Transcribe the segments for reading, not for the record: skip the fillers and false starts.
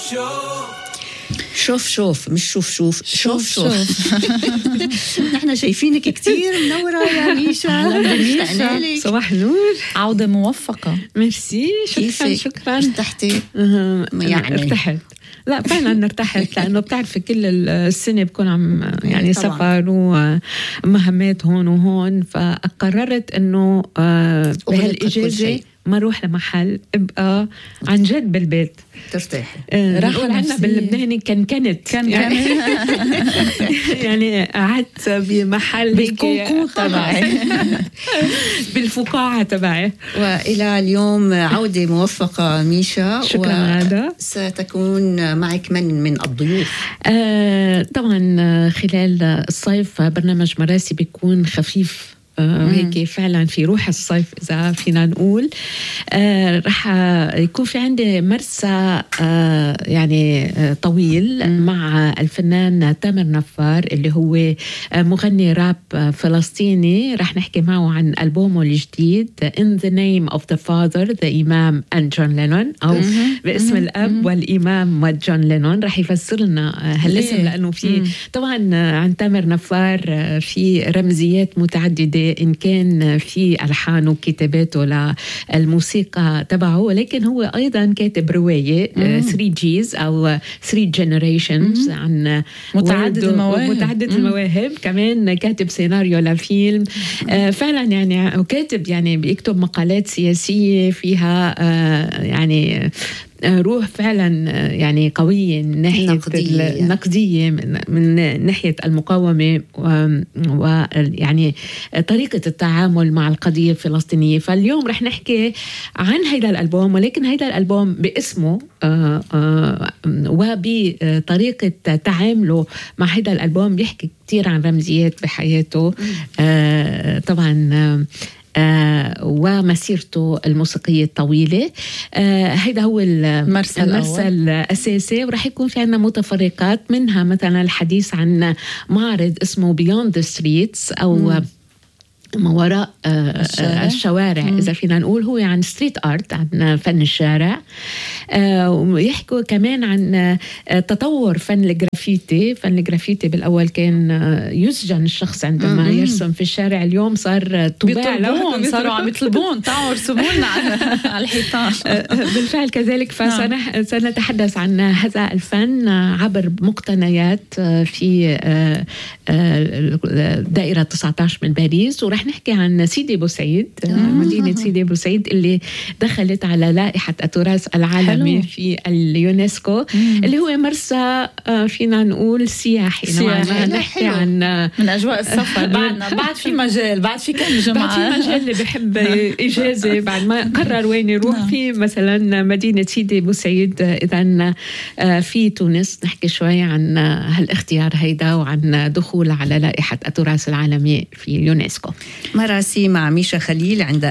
شوف مش شوف نحن شايفينك كتير منورة يا ميشا. صباح نور، عودة موفقة. ميرسي، شكرا. ارتحتي؟ يعني ارتحت. لا فعلا ارتحت، لأنه بتعرفي كل السنة بكون عم يعني طبعاً. سفر ومهمات هون وهون، فقررت إنه بهالإجازة ما روح لمحل، ابقى عن جد بالبيت ترتاحي. راحوا عنا باللبناني كانت يعني قعدت بمحل بالكوكو تبعي بالفقاعة تبعي. وإلى اليوم عودة موفقة ميشا. شكرا. هذا ستكون معك من الضيوف؟ طبعا خلال الصيف برنامج مراسي بيكون خفيف، هيك فعلا في روح الصيف إذا فينا نقول. رح يكون في عندي مرسى يعني طويل مع الفنان تامر نفار اللي هو مغني راب فلسطيني. رح نحكي معه عن ألبومه الجديد In the Name of the Father the Imam and John Lennon، أو باسم الأب والإمام وجون لينون. رح يفسر لنا هالاسم لأنه في طبعا عن تامر نفار في رمزيات متعددة، إن كان في ألحان وكتاباته للموسيقى تبعه، ولكن هو أيضا كاتب رواية 3Gs أو 3 Generations عن متعدد المواهب. كمان كاتب سيناريو لفيلم. فعلا يعني وكاتب يعني بيكتب مقالات سياسية فيها يعني روح فعلا يعني قوية من ناحية النقدية، من ناحية المقاومة ويعني طريقة التعامل مع القضية الفلسطينية. فاليوم رح نحكي عن هيدا الألبوم، ولكن هيدا الألبوم باسمه وبطريقة تعامله مع هيدا الألبوم بيحكي كتير عن رمزيات بحياته طبعا ومسيرته الموسيقية الطويلة. هيدا هو المرسى الأساسي، ورح يكون في عنا متفرقات منها مثلا الحديث عن معرض اسمه Beyond the Streets أو ما وراء الشوارع إذا فينا نقول. هو عن ستريت آرت، عن فن الشارع. ويحكوا كمان عن تطور فن الجرافيتي. فن الجرافيتي بالأول كان يسجن الشخص عندما يرسم في الشارع، اليوم صار طباع لهم، صاروا عم يطلبون تعالوا ارسمونا على الحيطان. بالفعل كذلك. فسنتحدث عن هذا الفن عبر مقتنيات في دائرة 19 من باريس. ورح نحكي عن سيدي بوسعيد، مدينة سيدي بوسعيد اللي دخلت على لائحة التراث العالمي في اليونسكو، اللي هو مرسى فينا نقول سياحي. نحكي عن من أجواء السفر. بعد في مجال، بعد في كم جمعة، بعد في مجال اللي بحب إجازة بعد ما قرر وين يروح في مثلا مدينة سيدي بوسعيد. إذن في تونس نحكي شوي عن هالاختيار هيدا وعن دخول على لائحة التراث العالمي في اليونسكو. مراسي مع ميشا خليل عند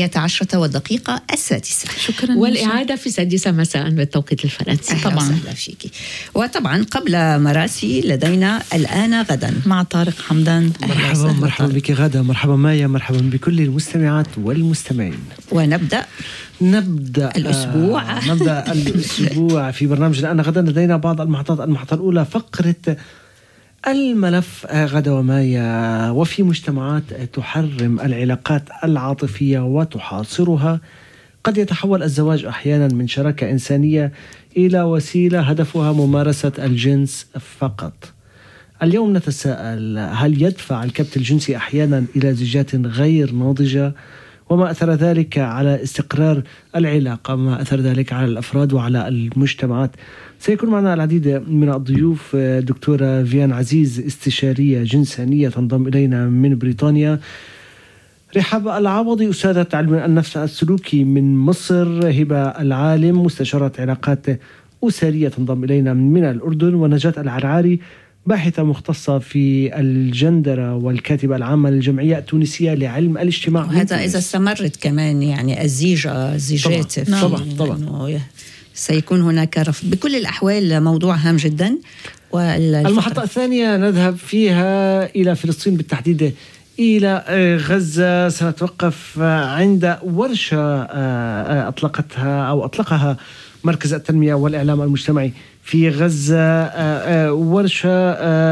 12:06. شكرا. والإعادة في 6 مساء بالتوقيت الفرنسي. طبعا فيكي. وطبعا قبل مراسي لدينا الآن غدا مع طارق حمدان. مرحبا بك غدا، مرحبا مايا، مرحبا بكل المستمعات والمستمعين. ونبدأ الأسبوع نبدأ الأسبوع في برنامج الآن غدا. لدينا بعض المحطات. المحطة الأولى فقرة الملف غدا ومايا. وفي مجتمعات تحرم العلاقات العاطفية وتحاصرها، قد يتحول الزواج أحيانا من شراكة إنسانية إلى وسيلة هدفها ممارسة الجنس فقط. اليوم نتساءل، هل يدفع الكبت الجنسي أحيانا إلى زيجات غير ناضجة؟ وما أثر ذلك على استقرار العلاقة؟ ما أثر ذلك على الأفراد وعلى المجتمعات؟ سيكون معنا العديد من الضيوف. دكتورة فيان عزيز، استشارية جنسانية، تنضم إلينا من بريطانيا. رحاب العوضي، أستاذة علم النفس السلوكي من مصر. هبة العالم، مستشارة علاقات أسرية، تنضم إلينا من الأردن. ونجاة العرعاري، باحثة مختصة في الجندرة والكاتبة العامة للجمعية التونسية لعلم الاجتماع. هذا إذا استمرت كمان يعني الزيجات طبعا. سيكون هناك رفض. بكل الأحوال موضوع هام جدا. المحطة الثانية نذهب فيها إلى فلسطين، بالتحديد إلى غزة. سنتوقف عند ورشة أطلقها مركز التنمية والإعلام المجتمعي في غزة، ورشة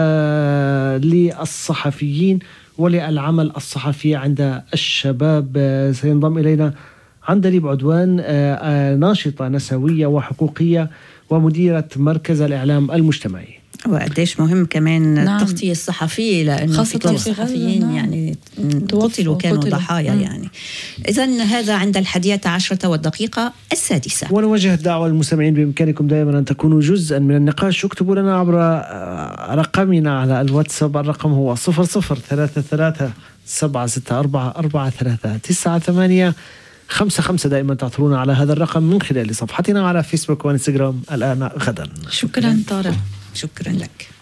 للصحفيين وللعمل الصحفي عند الشباب. سينضم إلينا عندليب عدوان، ناشطة نسوية وحقوقية ومديرة مركز الإعلام المجتمعي. وقديش مهم كمان التغطية الصحفية، لأنه خاصة في الصحفيين يعني قتلوا كانوا ضحايا يعني. إذن هذا عند 11:06. ونوجه الدعوة للمستمعين بإمكانكم دائما أن تكونوا جزءا من النقاش. اكتبوا لنا عبر رقمنا على الواتساب، الرقم هو 0033-764-439-85. دائما تعثرونا على هذا الرقم من خلال صفحتنا على فيسبوك وانستغرام. الآن غدا. شكرا طارق. شكرا لك.